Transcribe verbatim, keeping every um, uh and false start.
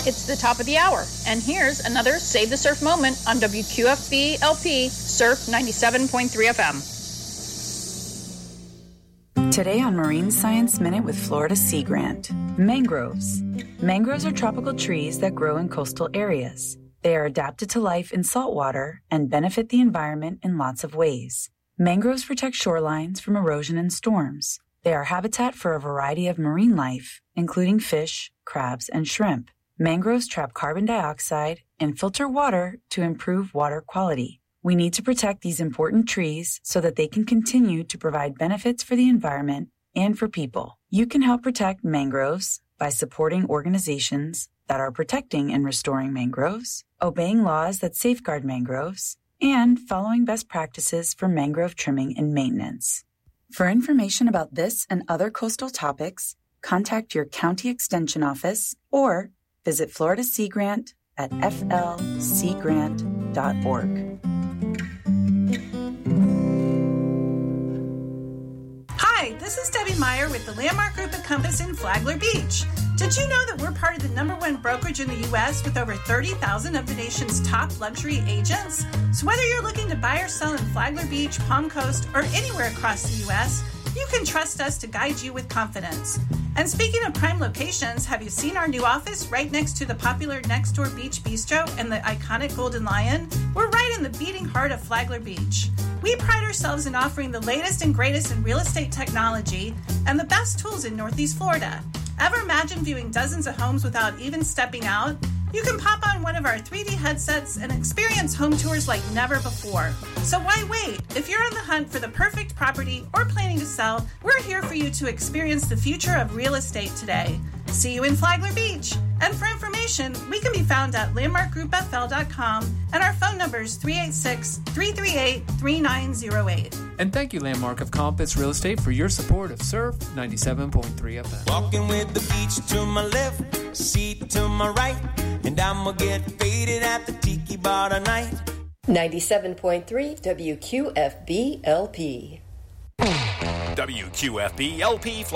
It's the top of the hour, and here's another Save the Surf moment on W Q F B L P Surf ninety-seven point three F M. Today on Marine Science Minute with Florida Sea Grant. Mangroves. Mangroves are tropical trees that grow in coastal areas. They are adapted to life in saltwater and benefit the environment in lots of ways. Mangroves protect shorelines from erosion and storms. They are habitat for a variety of marine life, including fish, crabs, and shrimp. Mangroves trap carbon dioxide and filter water to improve water quality. We need to protect these important trees so that they can continue to provide benefits for the environment and for people. You can help protect mangroves by supporting organizations that are protecting and restoring mangroves, obeying laws that safeguard mangroves, and following best practices for mangrove trimming and maintenance. For information about this and other coastal topics, contact your county extension office or visit Florida Sea Grant at f l sea grant dot org. Hi, this is Debbie Meyer with the Landmark Group at Compass in Flagler Beach. Did you know that we're part of the number one brokerage in the U S with over thirty thousand of the nation's top luxury agents? So whether you're looking to buy or sell in Flagler Beach, Palm Coast, or anywhere across the U S, you can trust us to guide you with confidence. And speaking of prime locations, have you seen our new office right next to the popular Next Door Beach Bistro and the iconic Golden Lion? We're right in the beating heart of Flagler Beach. We pride ourselves in offering the latest and greatest in real estate technology and the best tools in Northeast Florida. Ever imagine viewing dozens of homes without even stepping out? You can pop on one of our three D headsets and experience home tours like never before. So why wait? If you're on the hunt for the perfect property or planning to sell, we're here for you to experience the future of real estate today. See you in Flagler Beach. And for information, we can be found at landmark group f l dot com and our phone number is three eight six, three three eight, three nine zero eight. And thank you, Landmark of Compass Real Estate, for your support of Surf ninety-seven point three F M. Walking with the beach to my left, seat to my right, and I'ma get faded at the tiki bar tonight. ninety-seven point three W Q F B L P. W Q F B L P